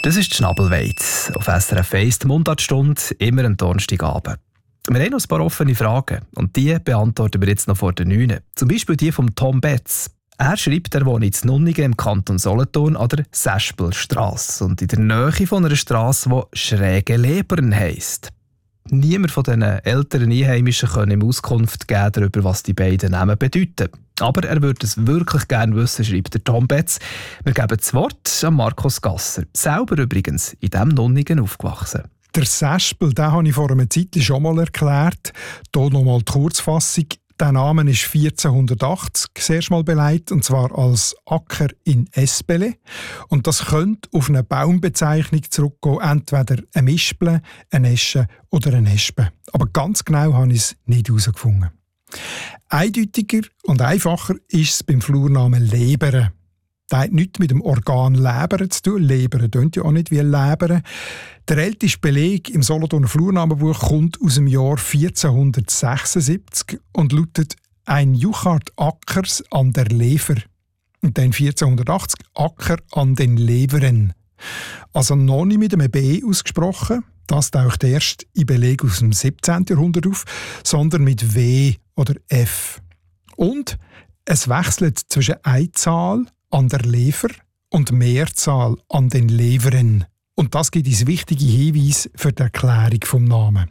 Das ist die Schnabelweiz. Auf SRF 1 die Mundartstunde, immer am Donnerstagabend. Wir haben noch ein paar offene Fragen und die beantworten wir jetzt noch vor der 9. Zum Beispiel die von Tom Betz. Er schreibt, er wohnt in Nunningen im Kanton Solothurn an der Sespelstrasse und in der Nähe von einer Strasse, die Schräge Lebern heisst. Niemand von diesen älteren Einheimischen kann ihm Auskunft geben darüber, was die beiden Namen bedeuten. Aber er würde es wirklich gerne wissen, schreibt der Tom Betz. Wir geben das Wort an Markus Gasser. Selber übrigens in diesem Nunningen aufgewachsen. Der Sespel, den habe ich vor einer Zeit schon mal erklärt. Hier nochmal die Kurzfassung. Der Name ist 1480 das erste Mal beleidigt, und zwar als Acker in Espele. Und das könnte auf eine Baumbezeichnung zurückgehen, entweder ein Mispel, ein Esche oder ein Espe. Aber ganz genau habe ich es nicht herausgefunden. Eindeutiger und einfacher ist es beim Flurnamen Lebere. Das hat nichts mit dem Organ Lebere zu tun. Lebere tönt ja auch nicht wie Lebere. Der älteste Beleg im Solothurner Flurnamenbuch kommt aus dem Jahr 1476 und lautet «Ein Juchard Ackers an der Lever». Und dann 1480 «Acker an den Leveren». Also noch nicht mit einem B ausgesprochen. Das taucht erst in Beleg aus dem 17. Jahrhundert auf, sondern mit W oder F. Und es wechselt zwischen Einzahl an der Lever und Mehrzahl an den Leveren. Und das gibt uns wichtige Hinweise für die Erklärung vom Namen.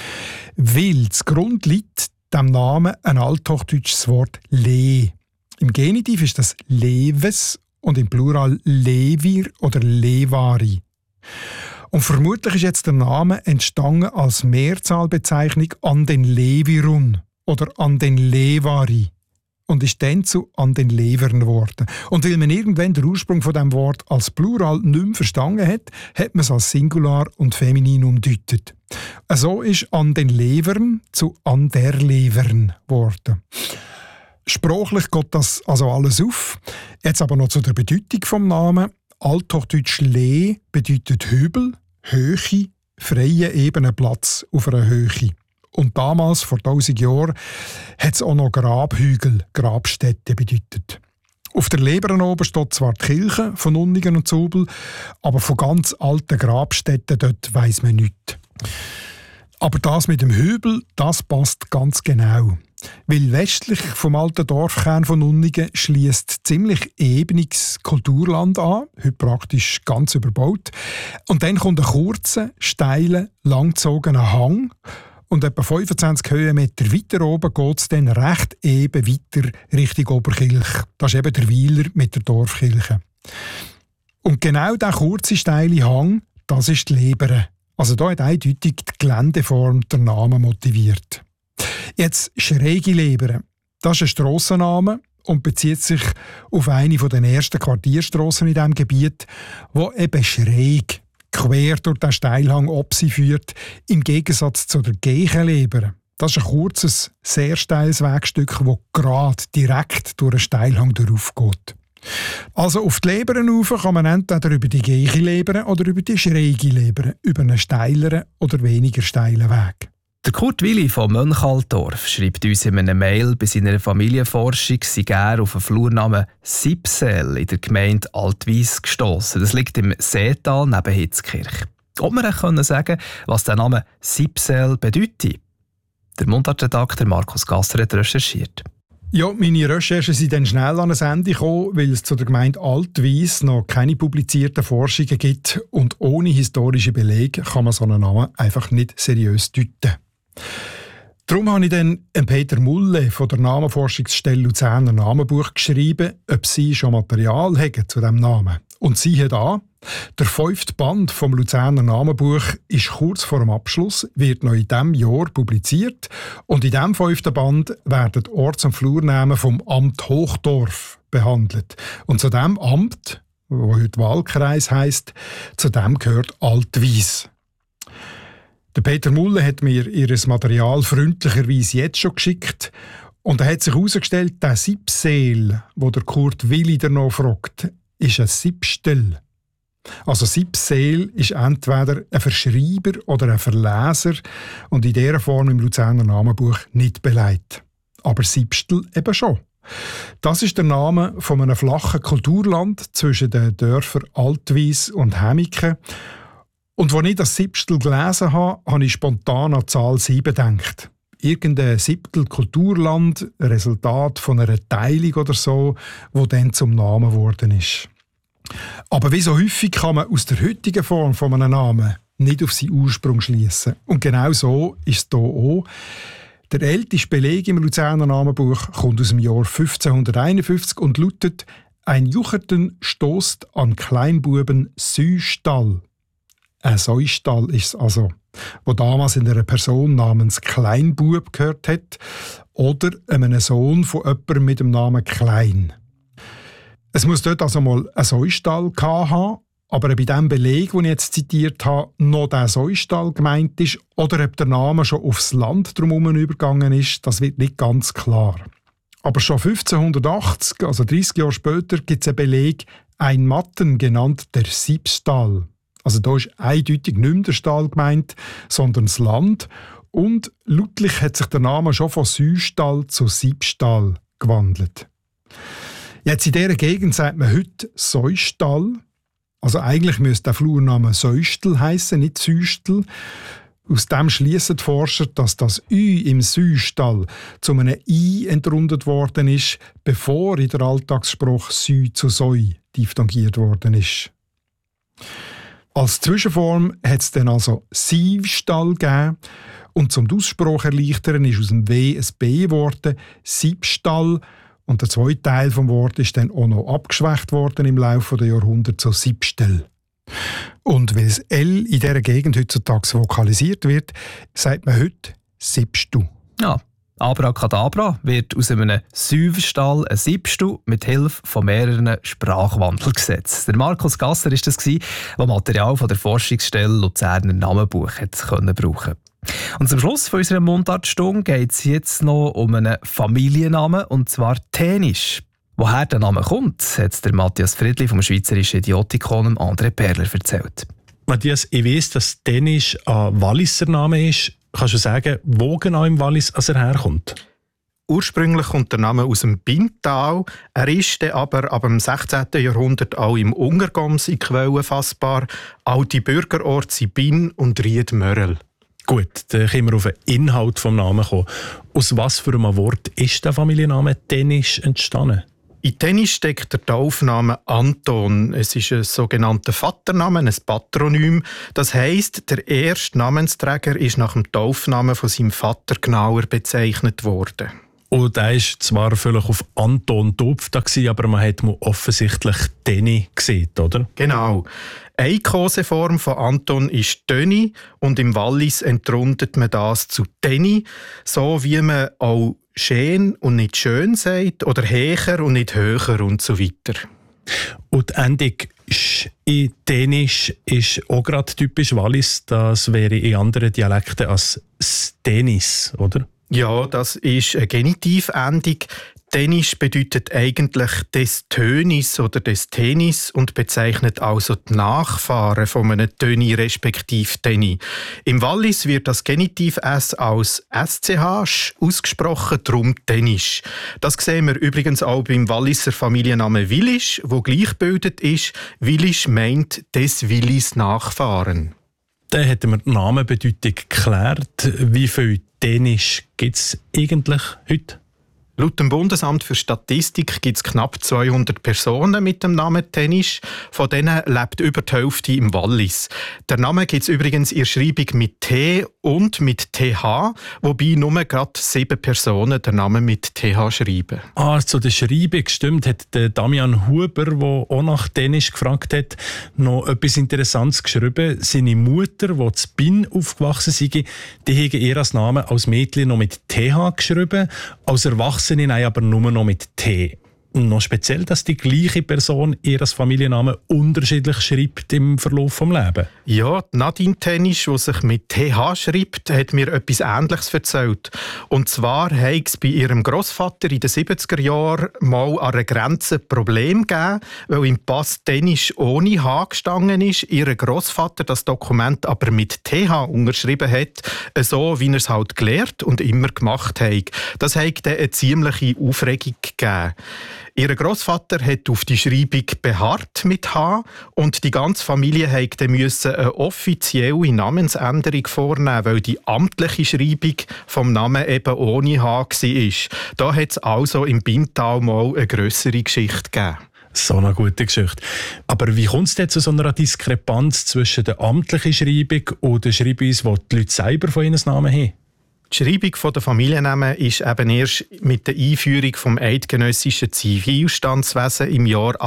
Weil zugrunde liegt dem Namen ein althochdeutsches Wort «le». Im Genitiv ist das «leves» und im Plural «levir» oder «levari». Und vermutlich ist jetzt der Name entstanden als Mehrzahlbezeichnung an den Levirun oder an den Levari und ist dann zu an den Levern geworden. Und weil man irgendwann den Ursprung von dem Wort als Plural nicht mehr verstanden hat, hat man es als Singular und Feminin umdeutet. So ist an den Levern zu an der Levern geworden. Sprachlich geht das also alles auf. Jetzt aber noch zu der Bedeutung vom Namen. Althochdeutsch «le» bedeutet Hügel, Höhe, freie ebene Platz auf einer Höhe. Und damals, vor 1000 Jahren, hat es auch noch Grabhügel, Grabstätte bedeutet. Auf der Leberen oben steht zwar die Kirche von Nunningen und Zubel, aber von ganz alten Grabstätten dort weiss man nichts. Aber das mit dem Hügel, das passt ganz genau. Weil westlich vom alten Dorfkern von Nunningen schliesst ziemlich ebenes Kulturland an, heute praktisch ganz überbaut. Und dann kommt ein kurzer, steiler, langgezogener Hang. Und etwa 25 Höhenmeter weiter oben geht es dann recht eben weiter Richtung Oberkirch. Das ist eben der Weiler mit der Dorfkirche. Und genau dieser kurze, steile Hang, das ist die Lebere. Also da hat eindeutig die Geländeform der Namen motiviert. Jetzt schräge Lebere. Das ist ein Strassenname und bezieht sich auf eine der ersten Quartierstrassen in diesem Gebiet, die eben schräg, quer durch den Steilhang Opsi führt, im Gegensatz zu der Geichenleber. Das ist ein kurzes, sehr steiles Wegstück, das gerade direkt durch den Steilhang durchgeht. Also auf die Leberen rauf kann man entweder über die Geichenleber oder über die schräge Leber, über einen steileren oder weniger steilen Weg. Der Kurt Willi von Mönchalldorf schreibt uns in einer Mail, bei seiner Familienforschung sei er auf den Flurnamen Sipsel in der Gemeinde Altwies gestossen. Das liegt im Seetal neben Hitzkirch. Ob wir auch sagen können, was der Name Sipsel bedeutet? Der Mundartredakteur Markus Gasser hat recherchiert. Ja, meine Recherchen sind dann schnell an ein Ende gekommen, weil es zu der Gemeinde Altwies noch keine publizierten Forschungen gibt und ohne historische Belege kann man so einen Namen einfach nicht seriös deuten. Darum habe ich dann Peter Mulle von der Namenforschungsstelle Luzerner Namenbuch geschrieben, ob sie schon Material haben zu diesem Namen. Und siehe da, der 5. Band vom Luzerner Namenbuch ist kurz vor dem Abschluss, wird noch in diesem Jahr publiziert und in diesem 5. Band werden die Orts- und Flurnamen vom Amt Hochdorf behandelt. Und zu diesem Amt, das heute Wahlkreis heisst, zu dem gehört Altwies. Der Peter Mulle hat mir ihr Material freundlicherweise jetzt schon geschickt und er hat sich herausgestellt, der Sipsel, wo der Kurt Willi danach fragt, ist ein Sipstel. Also Sipsel ist entweder ein Verschreiber oder ein Verleser und in dieser Form im Luzerner Namenbuch nicht beleidigt. Aber Sipstel eben schon. Das ist der Name von einem flachen Kulturland zwischen den Dörfern Altwies und Hämiken. Und als ich das Siebstel gelesen habe, habe ich spontan an die Zahl 7 gedacht. Irgendein Siebtel Kulturland, Resultat von einer Teilung oder so, wo dann zum Namen geworden ist. Aber wie so häufig kann man aus der heutigen Form von einem Namen nicht auf seinen Ursprung schließen. Und genau so ist es hier auch. Der älteste Beleg im Luzerner Namenbuch kommt aus dem Jahr 1551 und lautet: «Ein Jucherten stoßt an Kleinbuben Süstall.» Ein Säustall ist es also, wo damals in einer Person namens Kleinbub gehört hat oder einem Sohn von jemandem mit dem Namen Klein. Es muss dort also mal einen Säustall gehabt haben, aber bei dem Beleg, den ich jetzt zitiert habe, noch der Säustall gemeint ist oder ob der Name schon aufs Land drumherum übergegangen ist, das wird nicht ganz klar. Aber schon 1580, also 30 Jahre später, gibt es einen Beleg, ein Matten genannt der Siebstall. Also da ist eindeutig nicht mehr der Stall gemeint, sondern das Land. Und lautlich hat sich der Name schon von Süstall zu Siebstall gewandelt. Jetzt in dieser Gegend sagt man heute Säustall. Also eigentlich müsste der Flurname Säustel heissen, nicht Süstel. Aus dem schliessen die Forscher, dass das Ü im Süstall zu einem I entrundet worden ist, bevor in der Alltagsspruch Sü zu Säu diphthongiert worden ist. Als Zwischenform hat es dann also Siebstall gegeben und zum Aussprache erleichtern ist aus dem W ein B geworden, Siebstall. Und der zweite Teil des Wortes ist dann auch noch abgeschwächt worden im Laufe der Jahrhunderte zu Siebstel. Und weil das L in dieser Gegend heutzutage vokalisiert wird, sagt man heute Siebstu. Ja, Abracadabra wird aus einem Süvstall ein Siebstu mit Hilfe von mehreren Sprachwandel gesetzt. Der Markus Gasser war das, der Material von der Forschungsstelle Luzerner Namenbuch brauchen konnte. Und zum Schluss von unserer Mundartstunde geht es jetzt noch um einen Familiennamen, und zwar Tänisch. Woher der Name kommt, hat der Matthias Friedli vom Schweizerischen Idiotikon André Perler erzählt. Matthias, ich weiss, dass Tänisch ein Walliser Name ist. Kannst du sagen, wo genau im Wallis er herkommt? Ursprünglich kommt der Name aus dem Binntal. Er ist dann aber ab dem 16. Jahrhundert auch im Ungergoms in Quellen fassbar. Alte Bürgerorte sind Binn und Ried-Mörel. Gut, dann können wir auf den Inhalt des Namens kommen. Aus was für einem Wort ist der Familienname Tänisch entstanden? In Tänisch steckt der Taufname Anton. Es ist ein sogenannter Vatername, ein Patronym. Das heisst, der erste Namensträger ist nach dem Taufnamen von seinem Vater genauer bezeichnet worden. Und er war zwar vielleicht auf Anton getauft, aber man hat offensichtlich Teni gesehen, oder? Genau. Eine Koseform von Anton ist Töni und im Wallis entrundet man das zu Teni, so wie man auch schön und nicht schön sagt oder hecher und nicht höher und so weiter. Und die Endung «sch» in Dänisch ist auch gerade typisch Wallis. Das wäre in anderen Dialekten als «stenis», oder? Ja, das ist eine Genitivendung. Dänisch bedeutet eigentlich «des Tönis» oder «des Tenis» und bezeichnet also die Nachfahren von einem Töni respektive Teni. Im Wallis wird das Genitiv «s» als «sch» ausgesprochen, darum «Dänisch». Das sehen wir übrigens auch beim Walliser Familiennamen Willisch, wo gleichgebildet ist. Willisch meint «des Willis Nachfahren». Dann hätten wir die Namenbedeutung geklärt. Wie viel Dänisch gibt es eigentlich heute? Laut dem Bundesamt für Statistik gibt es knapp 200 Personen mit dem Namen Tänisch. Von denen lebt über die Hälfte im Wallis. Der Name gibt es übrigens in der Schreibung mit T und mit TH, wobei nur gerade 7 Personen den Namen mit TH schreiben. Zu der Schreibung stimmt, hat der Damian Huber, der auch nach Dänisch gefragt hat, noch etwas Interessantes geschrieben. Seine Mutter, die in Binn aufgewachsen sei, die habe ihren Namen als Mädchen noch mit TH geschrieben, als Erwachsene aber nur noch mit T. noch speziell, dass die gleiche Person ihren Familiennamen unterschiedlich schreibt im Verlauf des Lebens. Ja, Nadine Tenisch, die sich mit TH schreibt, hat mir etwas Ähnliches erzählt. Und zwar hat es bei ihrem Grossvater in den 70er Jahren mal an einer Grenze ein Problem gegeben, weil im Pass Tenisch ohne H gestanden ist, ihr Grossvater das Dokument aber mit TH unterschrieben hat, so wie er es halt gelernt und immer gemacht hat. Das hat dann eine ziemliche Aufregung gegeben. Ihr Grossvater hat auf die Schreibung beharrt mit H und die ganze Familie musste eine offizielle Namensänderung vornehmen, weil die amtliche Schreibung vom Namen eben ohne H war. Da hat es also im Bintal mal eine grössere Geschichte gegeben. So eine gute Geschichte. Aber wie kommt es denn zu so einer Diskrepanz zwischen der amtlichen Schreibung und der Schreibung, die die Leute selber von ihren Namen haben? Die Schreibung der Familiennamen ist eben erst mit der Einführung des eidgenössischen Zivilstandswesen im Jahr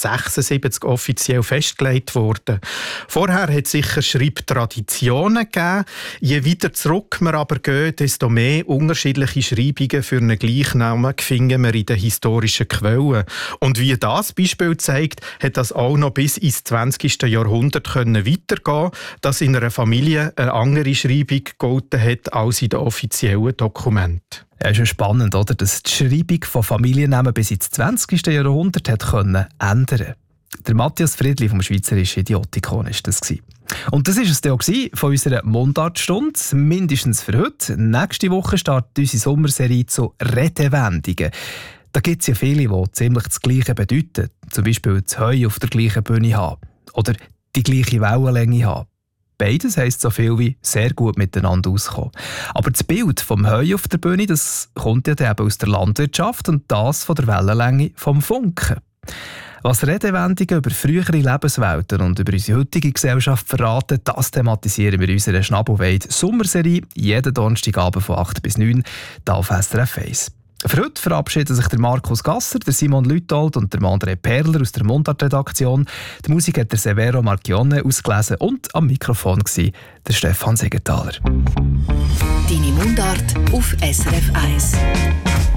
1876 offiziell festgelegt worden. Vorher hat es sicher Schreibtraditionen gegeben. Je weiter zurück wir aber gehen, desto mehr unterschiedliche Schreibungen für einen Gleichnamen finden wir in den historischen Quellen. Und wie das Beispiel zeigt, hat das auch noch bis ins 20. Jahrhundert weitergehen, dass in einer Familie eine andere Schreibung gegolten hat als in der offiziellen Dokumente. Ja, ist ja spannend, oder? Dass die Schreibung von Familiennamen bis ins 20. Jahrhundert hat können ändern. Der Matthias Friedli vom Schweizerischen Idiotikon war das. Und das war es dann auch von unserer Mundartstunde, mindestens für heute. Nächste Woche startet unsere Sommerserie zu Redewendungen. Da gibt es ja viele, die ziemlich das Gleiche bedeuten. Zum Beispiel das Heu auf der gleichen Bühne haben. Oder die gleiche Wellenlänge haben. Beides heisst so viel wie sehr gut miteinander auskommen. Aber das Bild vom Heu auf der Bühne, das kommt ja eben aus der Landwirtschaft und das von der Wellenlänge vom Funken. Was Redewendungen über frühere Lebenswelten und über unsere heutige Gesellschaft verraten, das thematisieren wir in unserer Schnabelweid-Sommerserie jeden Donnerstagabend von 8 bis 9 hier auf SRF 1. Für heute verabschieden sich der Markus Gasser, der Simon Lütold und der André Perler aus der Mundart-Redaktion. Die Musik hat der Severo Marchione ausgelesen und am Mikrofon war der Stefan Segenthaler. Deine Mundart auf SRF 1.